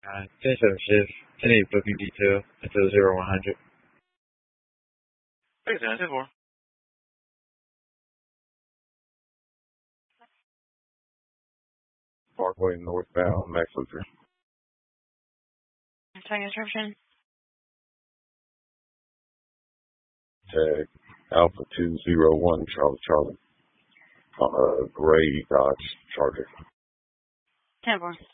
Finish up shift. I need booking detail until 0100. Thanks, man. 10-4. Parkway northbound, Max Luther. Tag description. Tag Alpha 201 Charlie on a gray Dodge Charger. 10-4.